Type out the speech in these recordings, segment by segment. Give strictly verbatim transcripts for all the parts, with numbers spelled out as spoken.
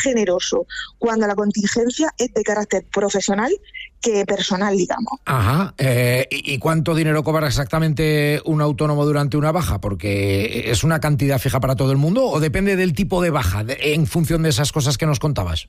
generoso cuando la contingencia es de carácter profesional que personal, digamos. Ajá. Eh, ¿Y cuánto dinero cobra exactamente un autónomo durante una baja? Porque ¿es una cantidad fija para todo el mundo o depende del tipo de baja, de, en función de esas cosas que nos contabas?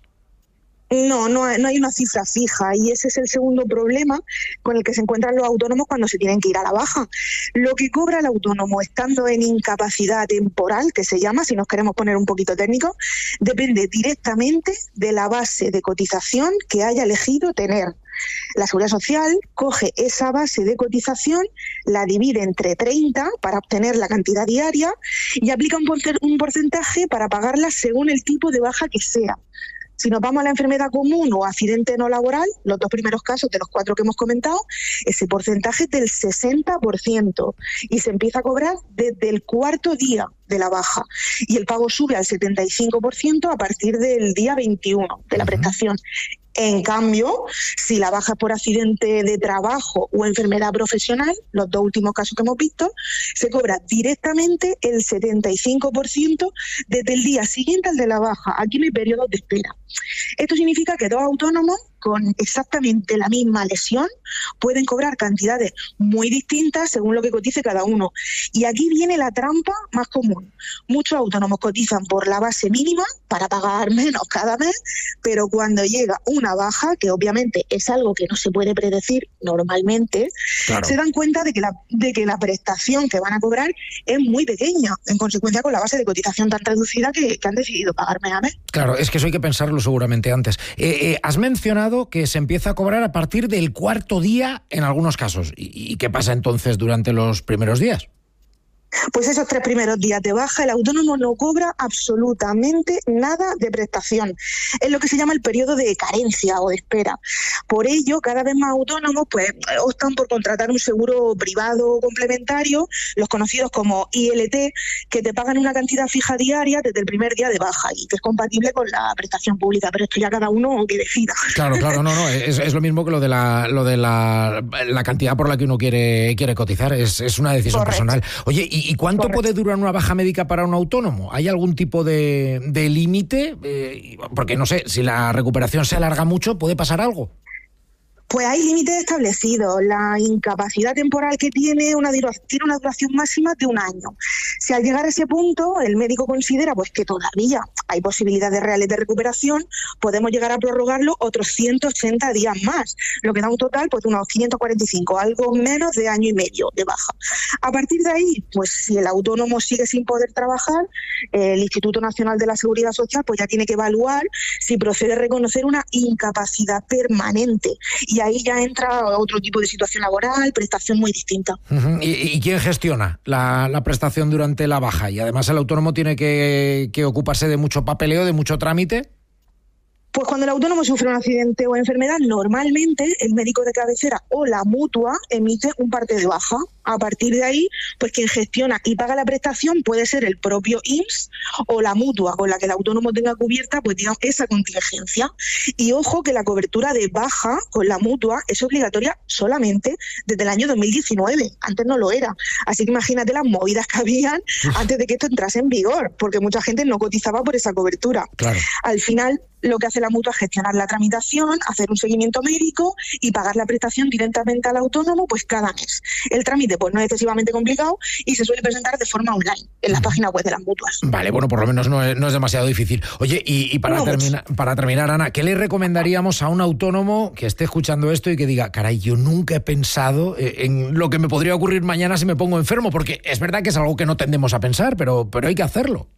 No, no, no hay una cifra fija y ese es el segundo problema con el que se encuentran los autónomos cuando se tienen que ir a la baja. Lo que cobra el autónomo estando en incapacidad temporal, que se llama, si nos queremos poner un poquito técnicos, depende directamente de la base de cotización que haya elegido tener. La Seguridad Social coge esa base de cotización, la divide entre treinta para obtener la cantidad diaria y aplica un porcentaje para pagarla según el tipo de baja que sea. Si nos vamos a la enfermedad común o accidente no laboral, los dos primeros casos de los cuatro que hemos comentado, ese porcentaje es del sesenta por ciento y se empieza a cobrar desde el cuarto día de la baja. Y el pago sube al setenta y cinco por ciento a partir del día veintiuno de la prestación. En cambio, si la baja es por accidente de trabajo o enfermedad profesional, los dos últimos casos que hemos visto, se cobra directamente el setenta y cinco por ciento desde el día siguiente al de la baja. Aquí no hay periodos de espera. Esto significa que dos autónomos con exactamente la misma lesión pueden cobrar cantidades muy distintas según lo que cotice cada uno. Y aquí viene la trampa más común. Muchos autónomos cotizan por la base mínima para pagar menos cada mes, pero cuando llega una baja, que obviamente es algo que no se puede predecir normalmente, claro, se dan cuenta de que la, de que la prestación que van a cobrar es muy pequeña, en consecuencia con la base de cotización tan reducida que, que han decidido pagar mes a mes. Claro, es que eso hay que pensarlo seguramente antes. Eh, eh, has mencionado que se empieza a cobrar a partir del cuarto día en algunos casos. ¿Y, y qué pasa entonces durante los primeros días? Pues esos tres primeros días de baja, el autónomo no cobra absolutamente nada de prestación. Es lo que se llama el periodo de carencia o de espera. Por ello, cada vez más autónomos pues optan por contratar un seguro privado complementario, los conocidos como I L T, que te pagan una cantidad fija diaria desde el primer día de baja y que es compatible con la prestación pública, pero esto ya cada uno que decida. Claro, claro, no, no, es, es lo mismo que lo de la lo de la, la cantidad por la que uno quiere quiere cotizar, es, es una decisión Correcto. personal. Oye, ¿y, y cuánto Correcto. puede durar una baja médica para un autónomo? ¿Hay algún tipo de, de límite? Eh, porque no sé, si la recuperación se alarga mucho, ¿puede pasar algo? Pues hay límites establecidos. La incapacidad temporal que tiene una, tiene una duración máxima de un año. Si al llegar a ese punto el médico considera pues que todavía hay posibilidades reales de recuperación, podemos llegar a prorrogarlo otros ciento ochenta días más, lo que da un total pues de unos quinientos cuarenta y cinco, algo menos de año y medio de baja. A partir de ahí, pues si el autónomo sigue sin poder trabajar, el Instituto Nacional de la Seguridad Social pues ya tiene que evaluar si procede a reconocer una incapacidad permanente. Y ahí ya entra otro tipo de situación laboral, prestación muy distinta. Uh-huh. ¿Y, ¿Y quién gestiona la, la prestación durante la baja? Y además el autónomo tiene que, que ocuparse de mucho papeleo, de mucho trámite. Pues cuando el autónomo sufre un accidente o enfermedad, normalmente el médico de cabecera o la mutua emite un parte de baja. A partir de ahí, pues quien gestiona y paga la prestación puede ser el propio I M S S o la mutua con la que el autónomo tenga cubierta, pues digamos, esa contingencia. Y ojo que la cobertura de baja con la mutua es obligatoria solamente desde el año dos mil diecinueve. Antes no lo era. Así que imagínate las movidas que habían antes de que esto entrase en vigor, porque mucha gente no cotizaba por esa cobertura. Claro. Al final, lo que hace la mutua es gestionar la tramitación, hacer un seguimiento médico y pagar la prestación directamente al autónomo pues cada mes. El trámite pues no es excesivamente complicado y se suele presentar de forma online en las páginas web de las mutuas. Vale, bueno, por lo menos no es, no es demasiado difícil. Oye, y, y para, no, termina, para terminar, Ana, ¿qué le recomendaríamos a un autónomo que esté escuchando esto y que diga, caray, yo nunca he pensado en lo que me podría ocurrir mañana si me pongo enfermo? Porque es verdad que es algo que no tendemos a pensar, pero, pero hay que hacerlo.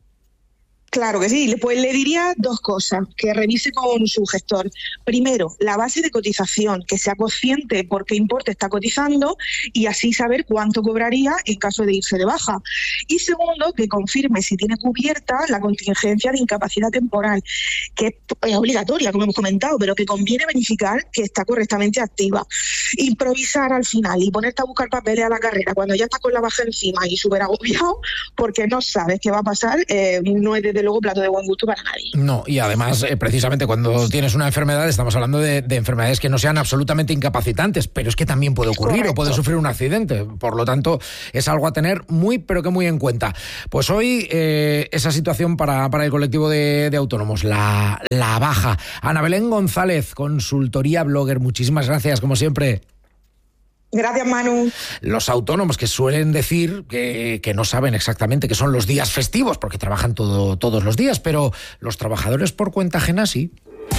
Claro que sí, pues le diría dos cosas, que revise con su gestor. Primero, la base de cotización, que sea consciente por qué importe está cotizando y así saber cuánto cobraría en caso de irse de baja. Y segundo, que confirme si tiene cubierta la contingencia de incapacidad temporal, que es obligatoria, como hemos comentado, pero que conviene verificar que está correctamente activa. Improvisar al final y ponerte a buscar papeles a la carrera cuando ya estás con la baja encima y súper agobiado porque no sabes qué va a pasar, eh, no es de desde luego plato de buen gusto para nadie. No, y además, eh, precisamente cuando tienes una enfermedad, estamos hablando de, de enfermedades que no sean absolutamente incapacitantes, pero es que también puede ocurrir. Correcto. O puede sufrir un accidente. Por lo tanto, es algo a tener muy, pero que muy en cuenta. Pues hoy, eh, esa situación para, para el colectivo de, de autónomos, la, la baja. Ana Belén González, consultoría blogger, muchísimas gracias, como siempre. Gracias, Manu. Los autónomos que suelen decir que, que no saben exactamente qué son los días festivos, porque trabajan todo, todos los días, pero los trabajadores por cuenta ajena sí.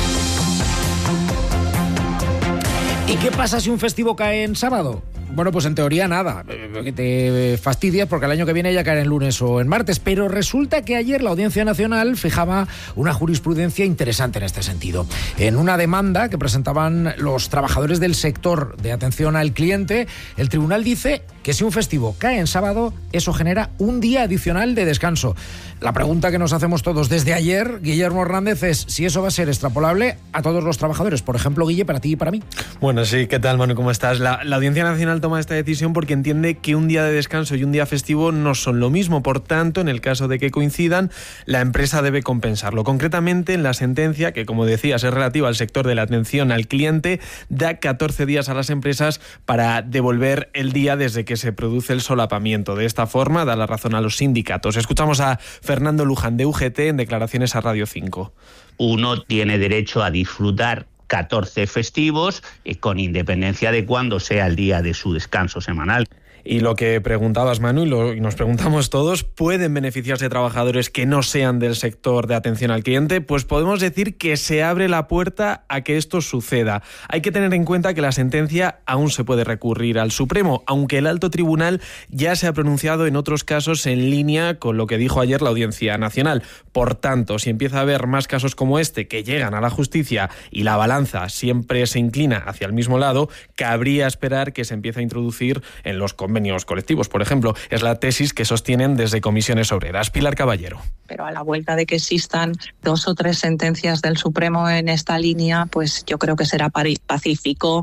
¿Y qué pasa si un festivo cae en sábado? Bueno, pues en teoría nada, que te fastidias porque el año que viene ya cae en lunes o en martes, pero resulta que ayer la Audiencia Nacional fijaba una jurisprudencia interesante en este sentido. En una demanda que presentaban los trabajadores del sector de atención al cliente, el tribunal dice que si un festivo cae en sábado, eso genera un día adicional de descanso. La pregunta que nos hacemos todos desde ayer, Guillermo Hernández, es si eso va a ser extrapolable a todos los trabajadores. Por ejemplo, Guille, para ti y para mí. Bueno, sí, ¿qué tal, Manu? ¿Cómo estás? La, la Audiencia Nacional toma esta decisión porque entiende que un día de descanso y un día festivo no son lo mismo. Por tanto, en el caso de que coincidan, la empresa debe compensarlo. Concretamente, en la sentencia, que como decías es relativa al sector de la atención al cliente, da catorce días a las empresas para devolver el día desde que se produce el solapamiento. De esta forma, da la razón a los sindicatos. Escuchamos a Fernando Luján de U G T en declaraciones a Radio cinco. Uno tiene derecho a disfrutar catorce festivos eh, con independencia de cuándo sea el día de su descanso semanal. Y lo que preguntabas, Manu, y, lo, y nos preguntamos todos, ¿pueden beneficiarse trabajadores que no sean del sector de atención al cliente? Pues podemos decir que se abre la puerta a que esto suceda. Hay que tener en cuenta que la sentencia aún se puede recurrir al Supremo, aunque el alto tribunal ya se ha pronunciado en otros casos en línea con lo que dijo ayer la Audiencia Nacional. Por tanto, si empieza a haber más casos como este que llegan a la justicia y la balanza siempre se inclina hacia el mismo lado, cabría esperar que se empiece a introducir en los convenios colectivos, por ejemplo. Es la tesis que sostienen desde Comisiones Obreras. Pilar Caballero. Pero a la vuelta de que existan dos o tres sentencias del Supremo en esta línea, pues yo creo que será pacífico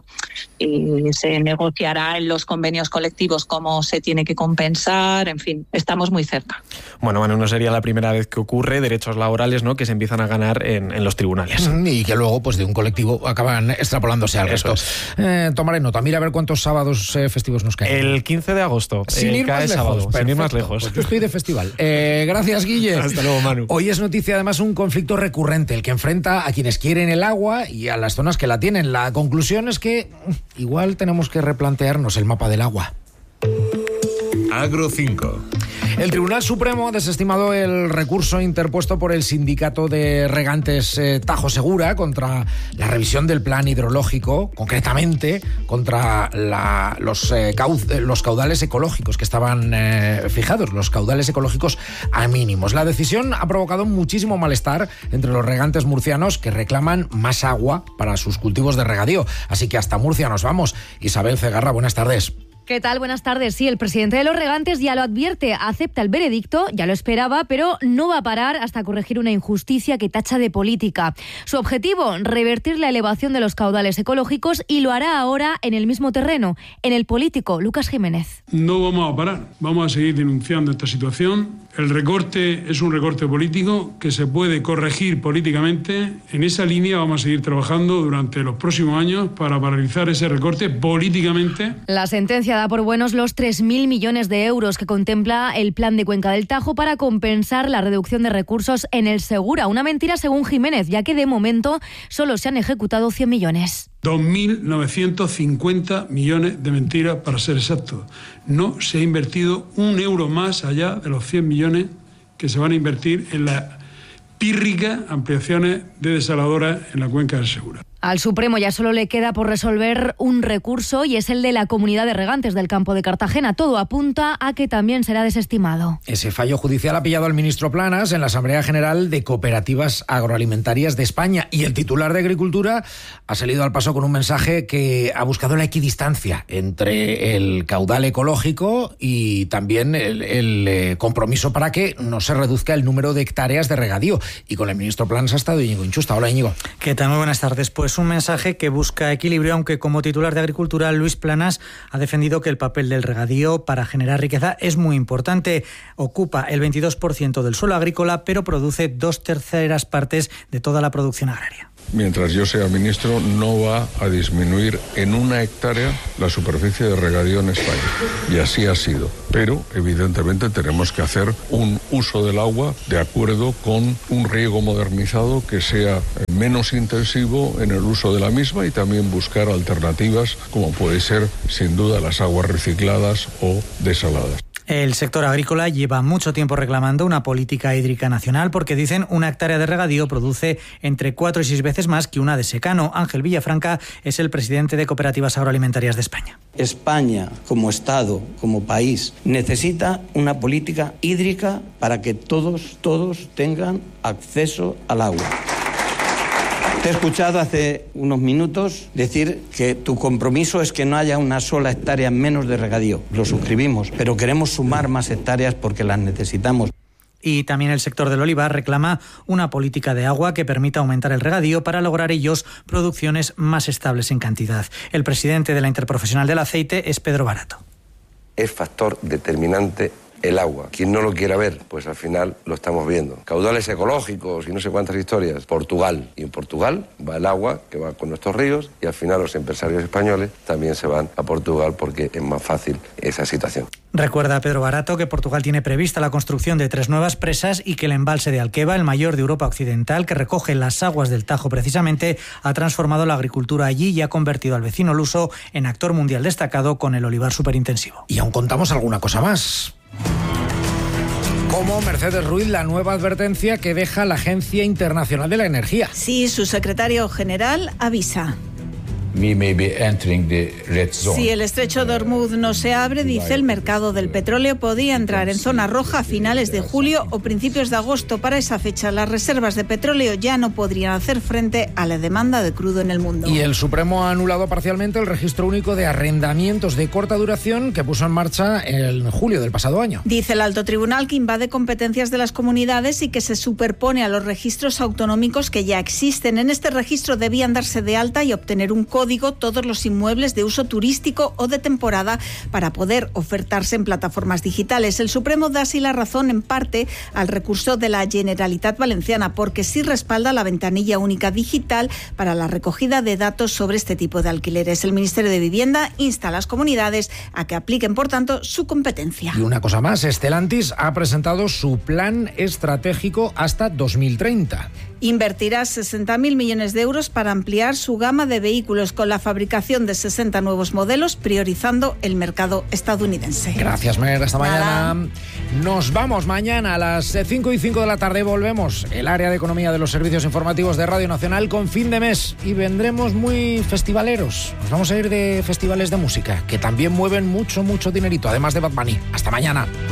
y se negociará en los convenios colectivos cómo se tiene que compensar, en fin, estamos muy cerca. Bueno, bueno, no sería la primera vez que ocurre, derechos laborales, ¿no?, que se empiezan a ganar en, en los tribunales. Y que luego, pues de un colectivo acaban extrapolándose al Eso resto. Es. Eh, tomaré nota, mira a ver cuántos sábados eh, festivos nos caen. El quince de agosto. Sin eh, ir cae más lejos. sábado, Perfecto. sin ir más lejos. Pues yo estoy de festival. Eh, gracias, Guille. Hasta luego, Manu. Hoy es noticia además un conflicto recurrente, el que enfrenta a quienes quieren el agua y a las zonas que la tienen. La conclusión es que igual tenemos que replantearnos el mapa del agua. Agro cinco. El Tribunal Supremo ha desestimado el recurso interpuesto por el sindicato de regantes eh, Tajo Segura contra la revisión del plan hidrológico, concretamente contra la, los, eh, caud, los caudales ecológicos que estaban eh, fijados, los caudales ecológicos a mínimos. La decisión ha provocado muchísimo malestar entre los regantes murcianos que reclaman más agua para sus cultivos de regadío. Así que hasta Murcia nos vamos. Isabel Cegarra, buenas tardes. ¿Qué tal? Buenas tardes. Sí, el presidente de los regantes ya lo advierte, acepta el veredicto, ya lo esperaba, pero no va a parar hasta corregir una injusticia que tacha de política. Su objetivo, revertir la elevación de los caudales ecológicos, y lo hará ahora en el mismo terreno, en el político. Lucas Jiménez. No vamos a parar, vamos a seguir denunciando esta situación. El recorte es un recorte político que se puede corregir políticamente. En esa línea vamos a seguir trabajando durante los próximos años para paralizar ese recorte políticamente. La sentencia da por buenos los tres mil millones de euros que contempla el plan de Cuenca del Tajo para compensar la reducción de recursos en el Segura. Una mentira según Jiménez, ya que de momento solo se han ejecutado cien millones. dos mil novecientos cincuenta millones de mentiras, para ser exactos. No se ha invertido un euro más allá de los cien millones que se van a invertir en las pírricas ampliaciones de desaladoras en la cuenca del Segura. Al Supremo ya solo le queda por resolver un recurso, y es el de la Comunidad de Regantes del Campo de Cartagena. Todo apunta a que también será desestimado. Ese fallo judicial ha pillado al ministro Planas en la Asamblea General de Cooperativas Agroalimentarias de España, y el titular de Agricultura ha salido al paso con un mensaje que ha buscado la equidistancia entre el caudal ecológico y también el, el eh, compromiso para que no se reduzca el número de hectáreas de regadío. Y con el ministro Planas ha estado Íñigo Inchusta. Hola, Íñigo. ¿Qué tal? Muy buenas tardes. Pues Es un mensaje que busca equilibrio, aunque como titular de Agricultura, Luis Planas ha defendido que el papel del regadío para generar riqueza es muy importante. Ocupa el veintidós por ciento del suelo agrícola, pero produce dos terceras partes de toda la producción agraria. Mientras yo sea ministro, no va a disminuir en una hectárea la superficie de regadío en España. Y así ha sido. Pero, evidentemente, tenemos que hacer un uso del agua de acuerdo con un riego modernizado que sea menos intensivo en el uso de la misma y también buscar alternativas, como puede ser, sin duda, las aguas recicladas o desaladas. El sector agrícola lleva mucho tiempo reclamando una política hídrica nacional porque dicen una hectárea de regadío produce entre cuatro y seis veces más que una de secano. Ángel Villafranca es el presidente de Cooperativas Agroalimentarias de España. España, como Estado, como país, necesita una política hídrica para que todos, todos tengan acceso al agua. Te he escuchado hace unos minutos decir que tu compromiso es que no haya una sola hectárea menos de regadío. Lo suscribimos, pero queremos sumar más hectáreas porque las necesitamos. Y también el sector del olivar reclama una política de agua que permita aumentar el regadío para lograr ellos producciones más estables en cantidad. El presidente de la Interprofesional del Aceite es Pedro Barato. Es factor determinante el agua. Quien no lo quiera ver, pues al final lo estamos viendo. Caudales ecológicos y no sé cuántas historias. Portugal. Y en Portugal va el agua que va con nuestros ríos y al final los empresarios españoles también se van a Portugal porque es más fácil esa situación. Recuerda Pedro Barato que Portugal tiene prevista la construcción de tres nuevas presas y que el embalse de Alqueva, el mayor de Europa Occidental, que recoge las aguas del Tajo precisamente, ha transformado la agricultura allí y ha convertido al vecino luso en actor mundial destacado con el olivar superintensivo. Y aún contamos alguna cosa más. Como Mercedes Ruiz, la nueva advertencia que deja la Agencia Internacional de la Energía. Sí, su secretario general avisa. We may be entering the red zone. Si el estrecho de Hormuz no se abre, dice, el mercado del petróleo podría entrar en zona roja a finales de julio o principios de agosto. Para esa fecha, las reservas de petróleo ya no podrían hacer frente a la demanda de crudo en el mundo. Y el Supremo ha anulado parcialmente el registro único de arrendamientos de corta duración que puso en marcha en julio del pasado año. Dice el alto tribunal que invade competencias de las comunidades y que se superpone a los registros autonómicos que ya existen. En este registro debían darse de alta y obtener un código todos los inmuebles de uso turístico o de temporada para poder ofertarse en plataformas digitales. El Supremo da así la razón en parte al recurso de la Generalitat Valenciana porque sí respalda la ventanilla única digital para la recogida de datos sobre este tipo de alquileres. El Ministerio de Vivienda insta a las comunidades a que apliquen, por tanto, su competencia. Y una cosa más, Stellantis ha presentado su plan estratégico hasta dos mil treinta. Invertirá sesenta mil millones de euros para ampliar su gama de vehículos con la fabricación de sesenta nuevos modelos, priorizando el mercado estadounidense. Gracias, Mer. Hasta Nada. mañana. Nos vamos mañana a las cinco y cinco de la tarde. Volvemos el área de economía de los servicios informativos de Radio Nacional con fin de mes y vendremos muy festivaleros. Nos vamos a ir de festivales de música que también mueven mucho, mucho dinerito, además de Bad Bunny. Hasta mañana.